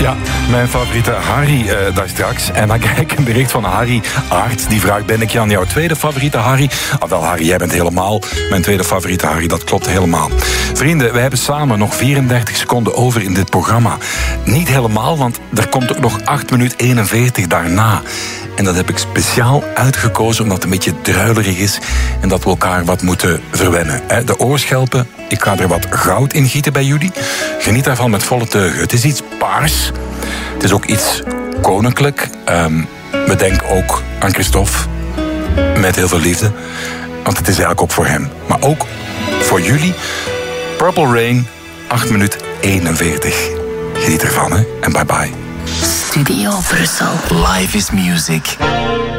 Ja, mijn favoriete Harry daar straks. En dan kijk ik een bericht van Harry Aert. Die vraagt, ben ik Jan jouw tweede favoriete Harry? Wel Harry, jij bent helemaal mijn tweede favoriete Harry. Dat klopt helemaal. Vrienden, wij hebben samen nog 34 seconden over in dit programma. Niet helemaal, want er komt ook nog 8 minuten 41 daarna. En dat heb ik speciaal uitgekozen omdat het een beetje druilerig is en dat we elkaar wat moeten verwennen. De oorschelpen, ik ga er wat goud in gieten bij jullie. Geniet daarvan met volle teugen. Het is iets paars. Het is ook iets koninklijk. We denken ook aan Christophe. Met heel veel liefde. Want het is eigenlijk ook voor hem. Maar ook voor jullie. Purple Rain, 8 minuten 41. Geniet ervan, hè. En bye bye. Studio Brussel. Life is music.